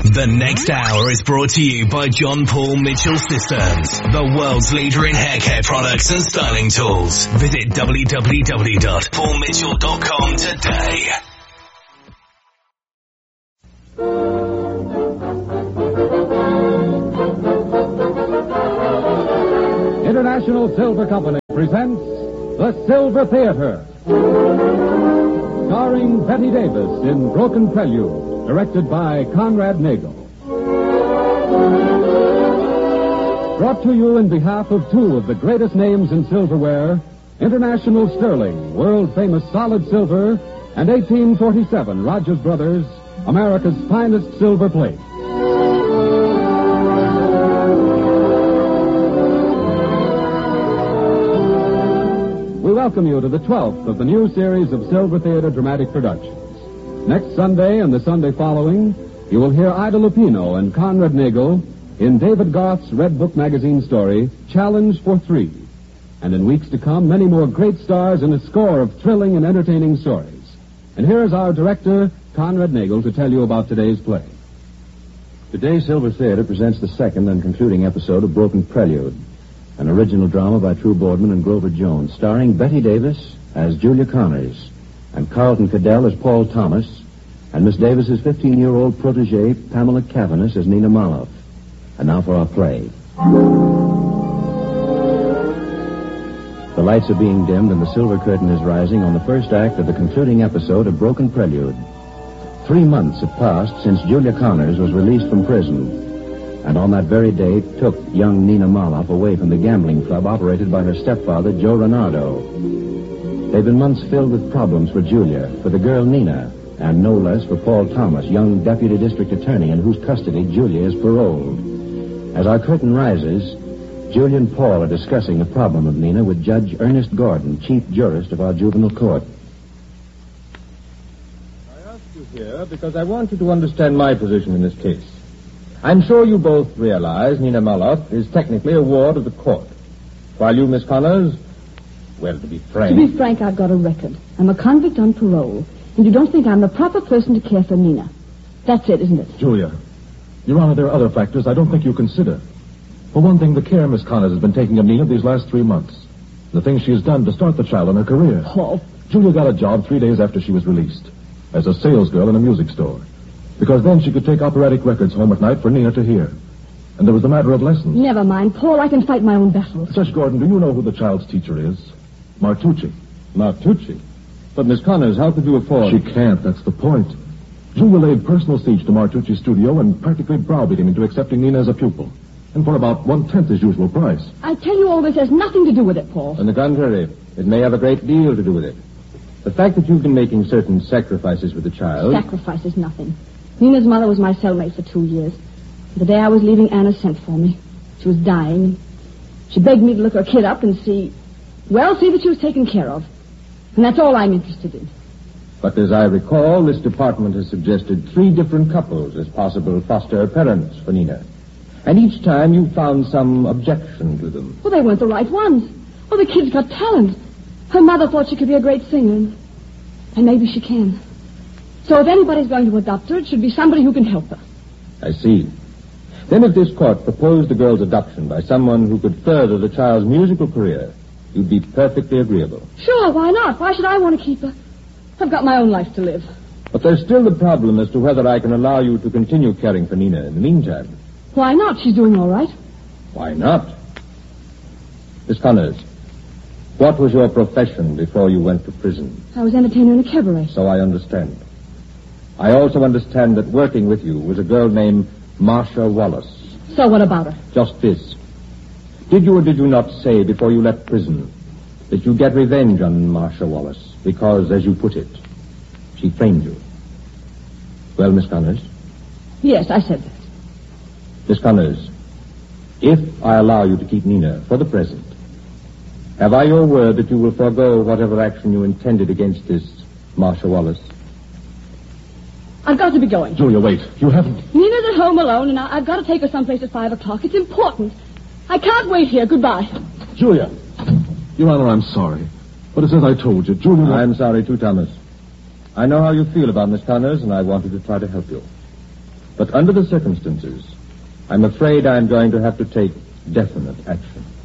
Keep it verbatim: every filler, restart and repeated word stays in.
The next hour is brought to you by John Paul Mitchell Systems, the world's leader in hair care products and styling tools. Visit w w w dot paul mitchell dot com today. International Silver Company presents The Silver Theater, starring Betty Davis in Broken Prelude, directed by Conrad Nagel. Brought to you in behalf of two of the greatest names in silverware, International Sterling, world-famous solid silver, and eighteen forty-seven Rogers Brothers, America's finest silver plate. We welcome you to the twelfth of the new series of Silver Theater dramatic productions. Next Sunday and the Sunday following, you will hear Ida Lupino and Conrad Nagel in David Garth's Red Book magazine story, Challenge for Three. And in weeks to come, many more great stars and a score of thrilling and entertaining stories. And here's our director, Conrad Nagel, to tell you about today's play. Today's Silver Theater presents the second and concluding episode of Broken Prelude, an original drama by True Boardman and Grover Jones, starring Betty Davis as Julia Connors, and Carlton Cadell as Paul Thomas, and Miss Davis's fifteen-year-old protege, Pamela Cavanis, as Nina Maloff. And now for our play. The lights are being dimmed and the silver curtain is rising on the first act of the concluding episode of Broken Prelude. Three months have passed since Julia Connors was released from prison, and on that very day took young Nina Maloff away from the gambling club operated by her stepfather, Joe Renardo. They've been months filled with problems for Julia, for the girl Nina, and no less for Paul Thomas, young deputy district attorney in whose custody Julia is paroled. As our curtain rises, Julia and Paul are discussing the problem of Nina with Judge Ernest Gordon, chief jurist of our juvenile court. I ask you here because I want you to understand my position in this case. I'm sure you both realize Nina Maloff is technically a ward of the court, while you, Miss Connors, well, to be frank... To be frank, I've got a record. I'm a convict on parole, and you don't think I'm the proper person to care for Nina. That's it, isn't it? Julia, Your Honor, there are other factors I don't think you consider. For one thing, the care Miss Connors has been taking of Nina these last three months. The things she has done to start the child on her career. Paul. Julia got a job three days after she was released, as a salesgirl in a music store. Because then she could take operatic records home at night for Nina to hear. And there was the matter of lessons. Never mind, Paul. I can fight my own battles. Judge Gordon, do you know who the child's teacher is? Martucci. Martucci? But, Miss Connors, how could you afford... She can't, that's the point. Julia laid personal siege to Martucci's studio and practically browbeat him into accepting Nina as a pupil. And for about one-tenth his usual price. I tell you, all this has nothing to do with it, Paul. On the contrary, it may have a great deal to do with it. The fact that you've been making certain sacrifices with the child... Sacrifice is nothing. Nina's mother was my cellmate for two years. The day I was leaving, Anna sent for me. She was dying, and she begged me to look her kid up and see... Well, see that she was taken care of. And that's all I'm interested in. But as I recall, this department has suggested three different couples as possible foster parents for Nina. And each time you found some objection to them. Well, they weren't the right ones. Well, the kid's got talent. Her mother thought she could be a great singer, and, and maybe she can. So if anybody's going to adopt her, it should be somebody who can help her. I see. Then if this court proposed the girl's adoption by someone who could further the child's musical career, you'd be perfectly agreeable. Sure, why not? Why should I want to keep her? I've got my own life to live. But there's still the problem as to whether I can allow you to continue caring for Nina in the meantime. Why not? She's doing all right. Why not? Miss Connors, what was your profession before you went to prison? I was entertainer in a cabaret. So I understand. I also understand that working with you was a girl named Marcia Wallace. So what about her? Just this. Did you or did you not say before you left prison that you get revenge on Marcia Wallace because, as you put it, she framed you? Well, Miss Connors? Yes, I said that. Miss Connors, if I allow you to keep Nina for the present, have I your word that you will forego whatever action you intended against this Marcia Wallace? I've got to be going. Julia, wait. You haven't... Nina's at home alone, and I- I've got to take her someplace at five o'clock. It's important. I can't wait here. Goodbye. Julia. Your Honor, I'm sorry. But it's as I told you, Julia... I'm sorry, too, Thomas. I know how you feel about Miss Connors, and I wanted to try to help you. But But under the circumstances, I'm afraid I'm going to have to take definite action.